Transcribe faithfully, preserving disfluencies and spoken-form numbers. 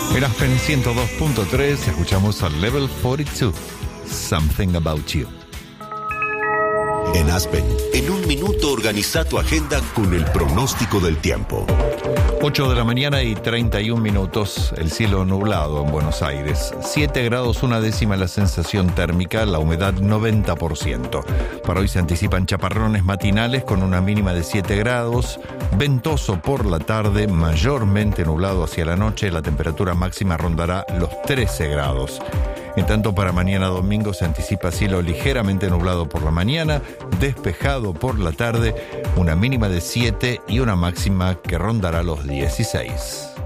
En Aspen ciento dos punto tres escuchamos a Level cuarenta y dos, Something About You. En Aspen, en un minuto organiza tu agenda con el pronóstico del tiempo. ocho de la mañana y treinta y un minutos, el cielo nublado en Buenos Aires. siete grados una décima la sensación térmica, la humedad noventa por ciento. Para hoy se anticipan chaparrones matinales con una mínima de siete grados, ventoso por la tarde, mayormente nublado hacia la noche, la temperatura máxima rondará los trece grados. En tanto, para mañana domingo se anticipa cielo ligeramente nublado por la mañana, despejado por la tarde, una mínima de siete y una máxima que rondará los dieciséis.